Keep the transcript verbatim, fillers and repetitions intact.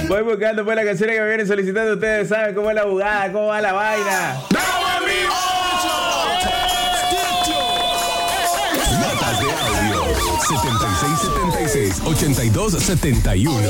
Voy buscando pues la canción que me vienen solicitando. Ustedes saben cómo es la jugada, cómo va la vaina. Notas de audio setenta y seis setenta y seis, ochenta y dos setenta y uno.